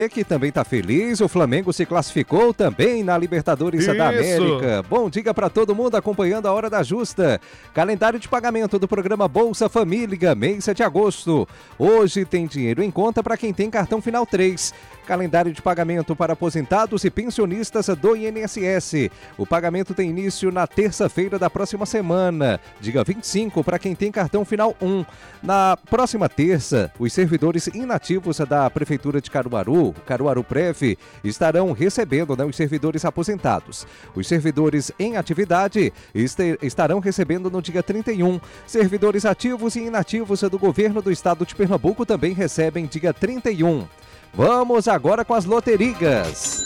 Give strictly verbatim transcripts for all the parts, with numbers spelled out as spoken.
que também está feliz, o Flamengo se classificou também na Libertadores Isso. da América. Bom dia para todo mundo acompanhando a Hora da Justa. Calendário de pagamento do programa Bolsa Família, mês de agosto. Hoje tem dinheiro em conta para quem tem cartão Final três. Calendário de pagamento para aposentados e pensionistas do I N S S. O pagamento tem início na terça-feira da próxima semana, dia vinte e cinco, para quem tem cartão Final um. Na próxima terça, os servidores inativos da Prefeitura de Caruaru, Caruaru Prev, estarão recebendo, né, os servidores aposentados. Os servidores em atividade este, estarão recebendo no dia trinta e um. Servidores ativos e inativos do governo do estado de Pernambuco também recebem dia trinta e um. Vamos agora com as loterigas.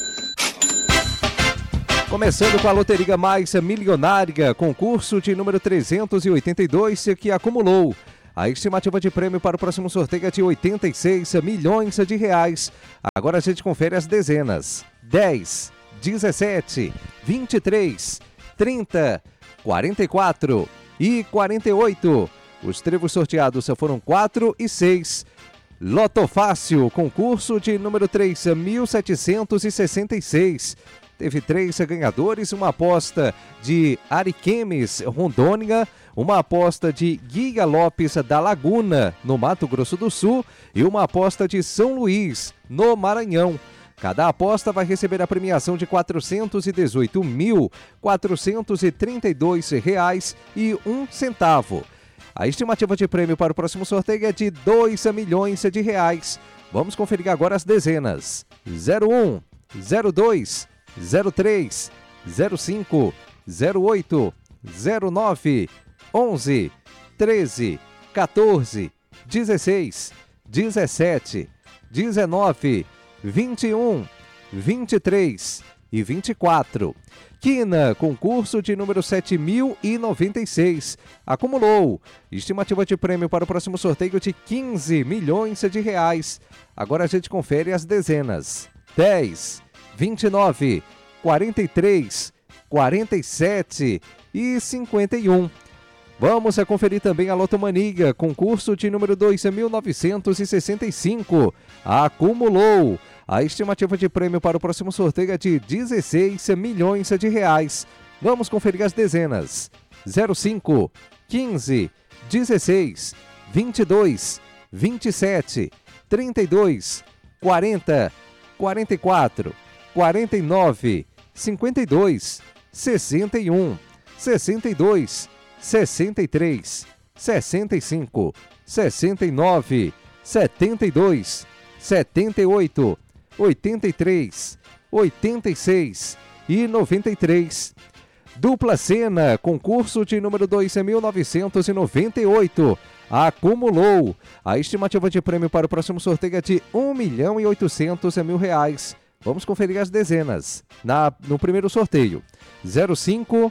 Começando com a loteria mais milionária, concurso de número trezentos e oitenta e dois, que acumulou. A estimativa de prêmio para o próximo sorteio é de oitenta e seis milhões de reais. Agora a gente confere as dezenas. dez, dezessete, vinte e três, trinta, quarenta e quatro e quarenta e oito. Os trevos sorteados foram quatro e seis. Loto Fácil, concurso de número três mil setecentos e sessenta e seis. Teve três ganhadores, uma aposta de Ariquemes, Rondônia, uma aposta de Guia Lopes da Laguna, no Mato Grosso do Sul, e uma aposta de São Luís, no Maranhão. Cada aposta vai receber a premiação de quatrocentos e dezoito mil, quatrocentos e trinta e dois reais e um centavo. A estimativa de prêmio para o próximo sorteio é de dois milhões de reais. Vamos conferir agora as dezenas. zero um, zero dois, zero três, zero cinco, zero oito, zero nove, onze, treze, quatorze, dezesseis, dezessete, dezenove, vinte e um, vinte e três e vinte e quatro. Quina, concurso de número sete mil e noventa e seis. Acumulou. Estimativa de prêmio para o próximo sorteio de quinze milhões de reais. Agora a gente confere as dezenas. dez, vinte e nove, quarenta e três, quarenta e sete e cinquenta e um. Vamos a conferir também a Lotomania, concurso de número dois mil novecentos e sessenta e cinco. Acumulou. A estimativa de prêmio para o próximo sorteio é de dezesseis milhões de reais. Vamos conferir as dezenas. zero cinco, quinze, dezesseis, vinte e dois, vinte e sete, trinta e dois, quarenta, quarenta e quatro, quarenta e nove, cinquenta e dois, sessenta e um, sessenta e dois, sessenta e três, sessenta e cinco, sessenta e nove, setenta e dois, setenta e oito, oitenta e três, oitenta e seis e noventa e três. Dupla Sena, concurso de número dois mil novecentos e noventa e oito. Acumulou. A estimativa de prêmio para o próximo sorteio é de um milhão e oitocentos mil reais. Vamos conferir as dezenas. Na, no primeiro sorteio, zero cinco,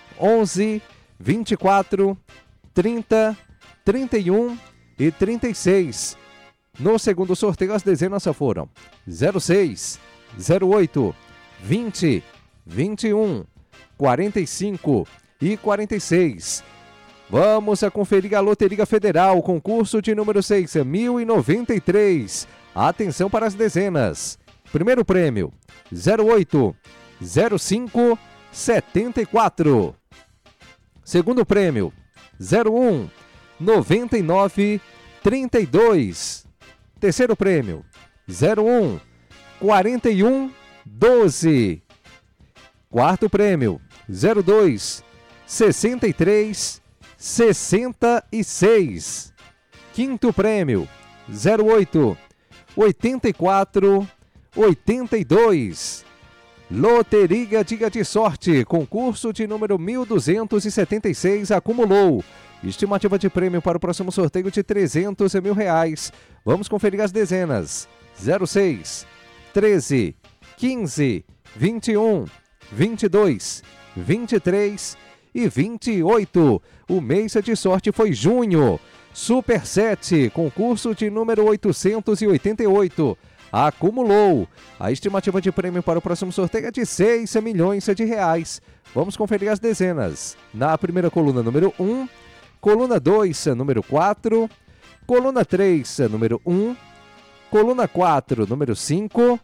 onze, vinte e quatro, trinta, trinta e um e trinta e seis. No segundo sorteio, as dezenas foram zero seis, zero oito, vinte, vinte e um, quarenta e cinco e quarenta e seis. Vamos a conferir a Loteria Federal, concurso de número seis mil e noventa e três. Atenção para as dezenas. Primeiro prêmio, zero oito, zero cinco, setenta e quatro. Segundo prêmio, zero um, noventa e nove, trinta e dois. Terceiro prêmio, zero um, quarenta e um, doze. Quarto prêmio, zero dois, sessenta e três, sessenta e seis. Quinto prêmio, zero oito, oitenta e quatro, oitenta e dois. Loteria Dia de Sorte, concurso de número mil duzentos e setenta e seis, acumulou. Estimativa de prêmio para o próximo sorteio de trezentos mil reais. Vamos conferir as dezenas. zero seis, treze, quinze, vinte e um, vinte e dois, vinte e três e vinte e oito. O mês de sorte foi junho. Super sete, concurso de número oitocentos e oitenta e oito. Acumulou. A estimativa de prêmio para o próximo sorteio é de seis milhões de reais. Vamos conferir as dezenas. Na primeira coluna, número um. Coluna dois, número quatro. Coluna três, número um. Coluna quatro, número cinco.